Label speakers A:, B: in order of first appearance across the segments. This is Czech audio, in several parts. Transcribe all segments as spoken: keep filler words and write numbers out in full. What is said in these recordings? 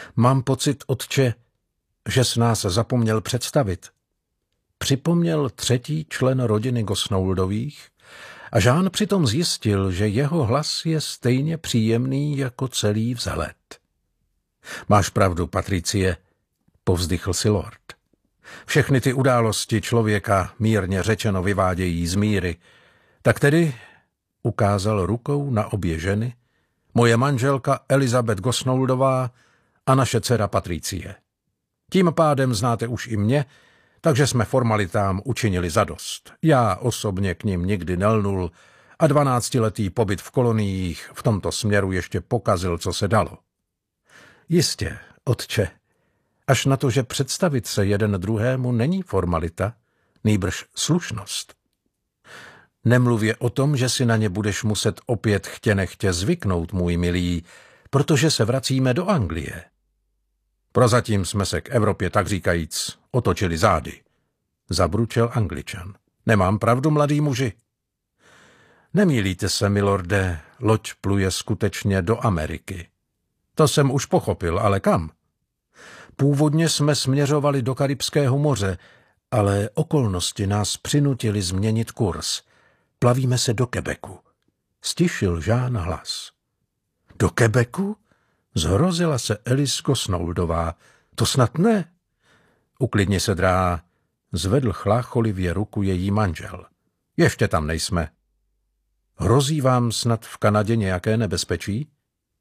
A: Mám pocit, otče, že s nás zapomněl představit. Připomněl třetí člen rodiny Gosnouldových a Jean přitom zjistil, že jeho hlas je stejně příjemný jako celý vzhled. Máš pravdu, Patricie, povzdychl si lord. Všechny ty události člověka mírně řečeno vyvádějí z míry. Tak tedy ukázal rukou na obě ženy, moje manželka Elizabeth Gosnouldová a naše dcera Patricie. Tím pádem znáte už i mě, takže jsme formalitám učinili zadost. Já osobně k nim nikdy nelnul a dvanáctiletý pobyt v koloniích v tomto směru ještě pokazil, co se dalo. Jistě, otče, až na to, že představit se jeden druhému není formalita, nýbrž slušnost. Nemluvě o tom, že si na ně budeš muset opět chtě nechtě zvyknout, můj milý, protože se vracíme do Anglie. Prozatím jsme se k Evropě, tak říkajíc, otočili zády, zabručel Angličan. Nemám pravdu, mladý muži? Nemýlíte se, milorde, loď pluje skutečně do Ameriky. To jsem už pochopil, ale kam? Původně jsme směřovali do Karibského moře, ale okolnosti nás přinutily změnit kurz. Plavíme se do Quebecu. Stišil Jean hlas. Do Quebecu? Zhrozila se Alice Gosnouldová. To snad ne? Uklidni se, drahá, zvedl chlácholivě ruku její manžel. Ještě tam nejsme. Hrozí vám snad v Kanadě nějaké nebezpečí?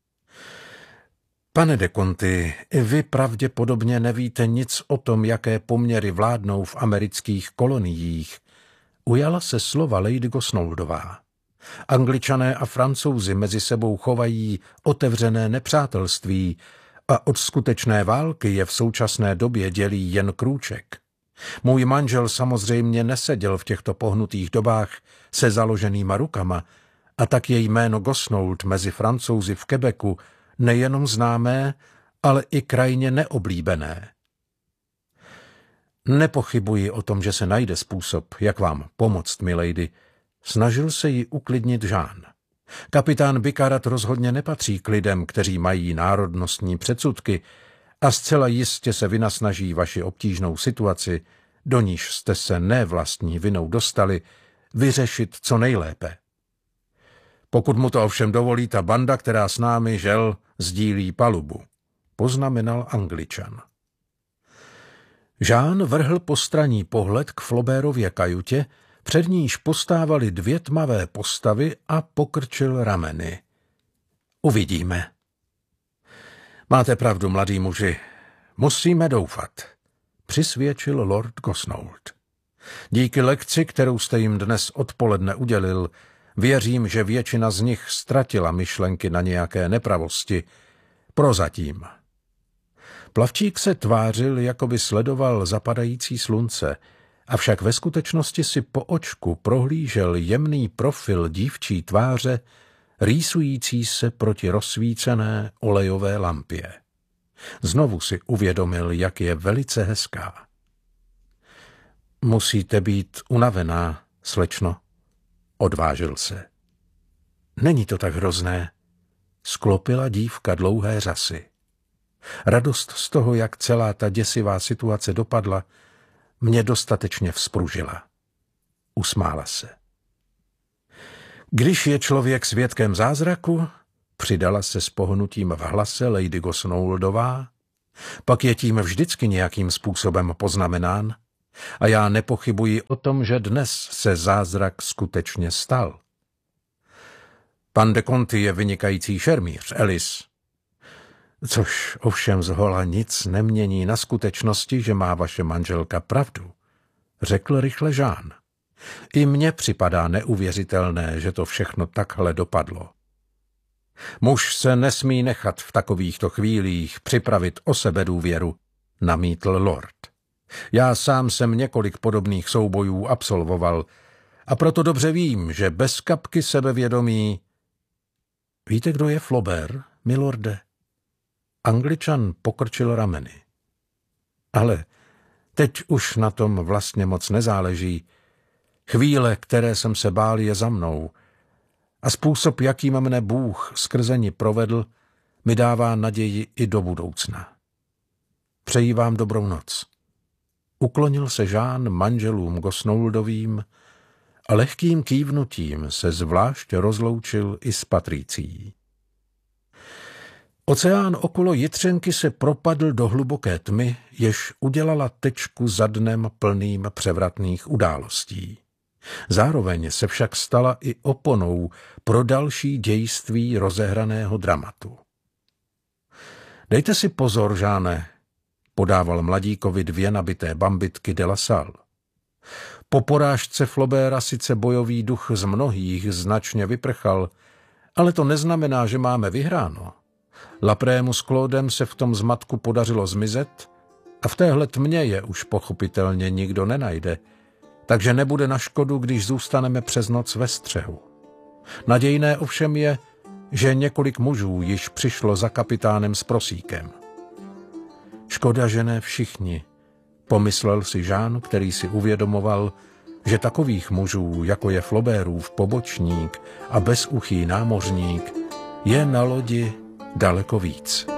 A: Pane de Conti, vy pravděpodobně nevíte nic o tom, jaké poměry vládnou v amerických koloniích. Ujala se slova lady Gosnouldová. Angličané a Francouzi mezi sebou chovají otevřené nepřátelství a od skutečné války je v současné době dělí jen krůček. Můj manžel samozřejmě neseděl v těchto pohnutých dobách se založenýma rukama a tak je jméno Gosnould mezi Francouzi v Quebecu nejenom známé, ale i krajně neoblíbené. Nepochybuji o tom, že se najde způsob, jak vám pomoct, milady, snažil se ji uklidnit Jean. Kapitán Bicarat rozhodně nepatří k lidem, kteří mají národnostní předsudky a zcela jistě se vynasnaží vaši obtížnou situaci, do níž jste se ne vlastní vinou dostali, vyřešit co nejlépe. Pokud mu to ovšem dovolí ta banda, která s námi, žel, sdílí palubu, poznamenal Angličan. Jean vrhl postranní pohled k Flaubertově kajutě, před níž postávaly dvě tmavé postavy a pokrčil rameny. Uvidíme. Máte pravdu, mladý muži. Musíme doufat, přisvědčil lord Gosnould. Díky lekci, kterou jste jim dnes odpoledne udělil, věřím, že většina z nich ztratila myšlenky na nějaké nepravosti. Prozatím. Plavčík se tvářil, jako by sledoval zapadající slunce, avšak ve skutečnosti si po očku prohlížel jemný profil dívčí tváře, rýsující se proti rozsvícené olejové lampě. Znovu si uvědomil, jak je velice hezká. Musíte být unavená, slečno, odvážil se. Není to tak hrozné, sklopila dívka dlouhé řasy. Radost z toho, jak celá ta děsivá situace dopadla, mě dostatečně vzpružila. Usmála se. Když je člověk svědkem zázraku, přidala se s pohnutím v hlase lady Gosnouldová, pak je tím vždycky nějakým způsobem poznamenán a já nepochybuji o tom, že dnes se zázrak skutečně stal. Pan de Conti je vynikající šermíř, Alice. Což ovšem zhola nic nemění na skutečnosti, že má vaše manželka pravdu, řekl rychle Jean. I mně připadá neuvěřitelné, že to všechno takhle dopadlo. Muž se nesmí nechat v takovýchto chvílích připravit o sebedůvěru, namítl lord. Já sám jsem několik podobných soubojů absolvoval a proto dobře vím, že bez kapky sebevědomí... Víte, kdo je Flaubert, milorde? Angličan pokrčil rameny. Ale teď už na tom vlastně moc nezáleží. Chvíle, které jsem se bál, je za mnou. A způsob, jakým mne Bůh skrze ni provedl, mi dává naději i do budoucna. Přeji vám dobrou noc. Uklonil se Jean manželům Gosnouldovým a lehkým kývnutím se zvlášť rozloučil i s Patricií. Oceán okolo Jitřenky se propadl do hluboké tmy, jež udělala tečku za dnem plným převratných událostí. Zároveň se však stala i oponou pro další dějství rozehraného dramatu. Dejte si pozor, Žáne, podával mladíkovi dvě nabité bambitky de la Salle. Po porážce Flobéra sice bojový duch z mnohých značně vyprchal, ale to neznamená, že máme vyhráno. Laprému s Claudem se v tom zmatku podařilo zmizet a v téhle tmě je už pochopitelně nikdo nenajde, takže nebude na škodu, když zůstaneme přes noc ve střehu. Nadějné ovšem je, že několik mužů již přišlo za kapitánem s prosíkem. Škoda, že ne všichni, pomyslel si Jean, který si uvědomoval, že takových mužů, jako je Flobérův pobočník a bezuchý námořník, je na lodi daleko víc.